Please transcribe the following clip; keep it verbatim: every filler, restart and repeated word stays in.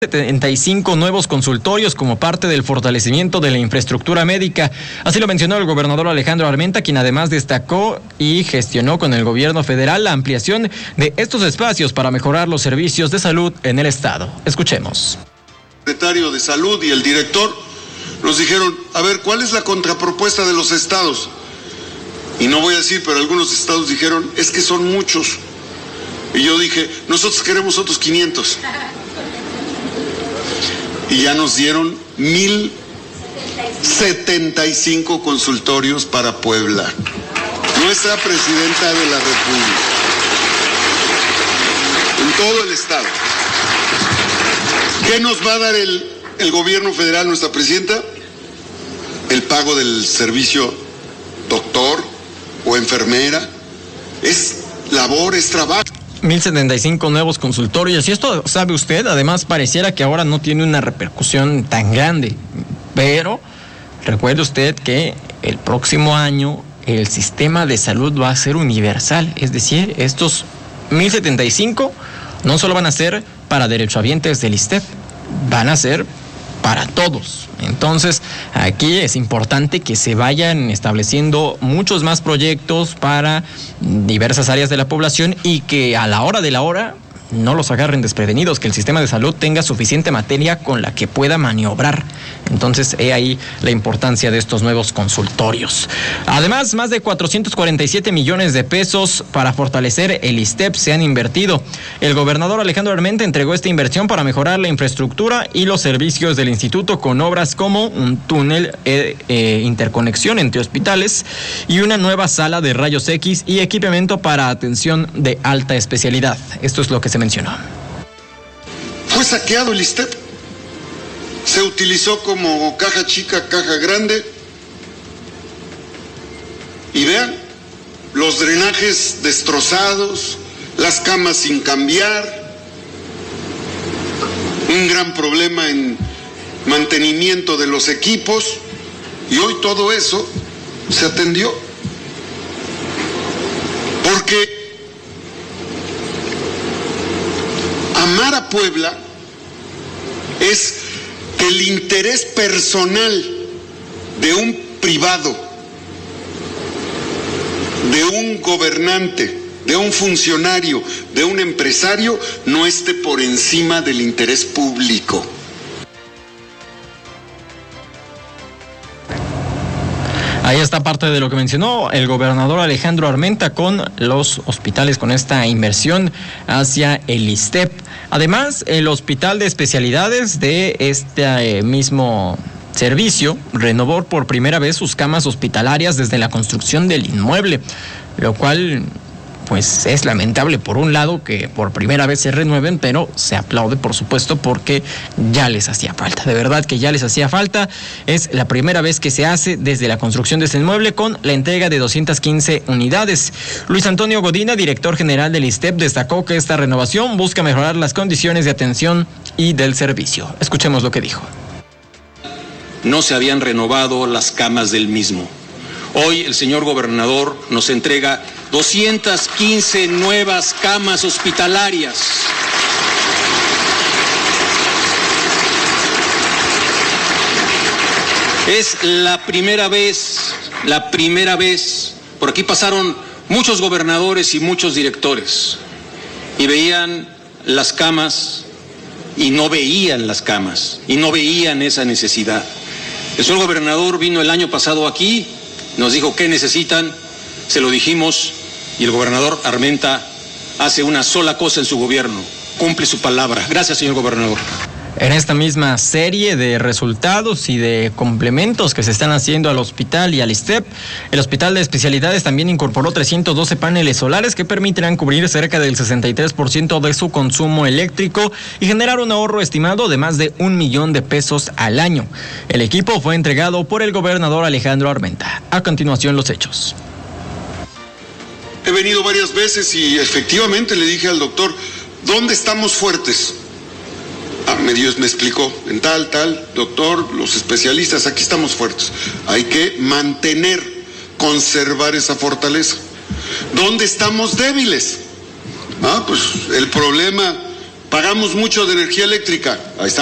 setenta y cinco nuevos consultorios como parte del fortalecimiento de la infraestructura médica. Así lo mencionó el gobernador Alejandro Armenta, quien además destacó y gestionó con el gobierno federal la ampliación de estos espacios para mejorar los servicios de salud en el estado. Escuchemos. El secretario de Salud y el director nos dijeron, a ver, ¿cuál es la contrapropuesta de los estados? Y no voy a decir, pero algunos estados dijeron, es que son muchos. Y yo dije, nosotros queremos otros quinientos. Y ya nos dieron mil setenta y cinco consultorios para Puebla. Nuestra presidenta de la República. En todo el estado. ¿Qué nos va a dar el, el gobierno federal, nuestra presidenta? El pago del servicio doctor o enfermera. Es labor, es trabajo. mil setenta y cinco nuevos consultorios, y esto, sabe usted, además pareciera que ahora no tiene una repercusión tan grande, pero recuerde usted que el próximo año el sistema de salud va a ser universal, es decir, estos mil setenta y cinco no solo van a ser para derechohabientes del I S S S T E P, van a ser para todos. Entonces, aquí es importante que se vayan estableciendo muchos más proyectos para diversas áreas de la población y que a la hora de la hora no los agarren desprevenidos, que el sistema de salud tenga suficiente materia con la que pueda maniobrar. Entonces, he ahí la importancia de estos nuevos consultorios. Además, más de cuatrocientos cuarenta y siete millones de pesos para fortalecer el I S S S T E P se han invertido. El gobernador Alejandro Armenta entregó esta inversión para mejorar la infraestructura y los servicios del instituto con obras como un túnel, eh, eh, interconexión entre hospitales y una nueva sala de rayos X y equipamiento para atención de alta especialidad. Esto es lo que se mencionó. Fue saqueado el I S S S T E P. Se utilizó como caja chica, caja grande. Y vean, los drenajes destrozados, las camas sin cambiar, un gran problema en mantenimiento de los equipos, y hoy todo eso se atendió. Porque amar a Puebla es que el interés personal de un privado, de un gobernante, de un funcionario, de un empresario, no esté por encima del interés público. Ahí está parte de lo que mencionó el gobernador Alejandro Armenta con los hospitales, con esta inversión hacia el I S S S T E P. Además, el Hospital de Especialidades de este mismo servicio renovó por primera vez sus camas hospitalarias desde la construcción del inmueble, lo cual pues es lamentable por un lado que por primera vez se renueven, pero se aplaude por supuesto porque ya les hacía falta, de verdad que ya les hacía falta. Es la primera vez que se hace desde la construcción de este inmueble con la entrega de doscientas quince unidades. Luis Antonio Godina, director general del I S S S T E P, destacó que esta renovación busca mejorar las condiciones de atención y del servicio. Escuchemos lo que dijo. No se habían renovado las camas del mismo. Hoy el señor gobernador nos entrega doscientas quince nuevas camas hospitalarias. Es la primera vez, la primera vez, por aquí pasaron muchos gobernadores y muchos directores y veían las camas y no veían las camas y no veían esa necesidad. El señor gobernador vino el año pasado aquí, nos dijo qué necesitan, se lo dijimos y el gobernador Armenta hace una sola cosa en su gobierno, cumple su palabra. Gracias, señor gobernador. En esta misma serie de resultados y de complementos que se están haciendo al hospital y al I S S S T E P, el Hospital de Especialidades también incorporó trescientos doce paneles solares que permitirán cubrir cerca del sesenta y tres por ciento de su consumo eléctrico y generar un ahorro estimado de más de un millón de pesos al año. El equipo fue entregado por el gobernador Alejandro Armenta. A continuación, los hechos. He venido varias veces y efectivamente le dije al doctor, ¿dónde estamos fuertes? Ah, me, Dios me explicó, en tal, tal, doctor, los especialistas, aquí estamos fuertes. Hay que mantener, conservar esa fortaleza. ¿Dónde estamos débiles? Ah, pues el problema Pagamos mucho de energía eléctrica. Ahí está.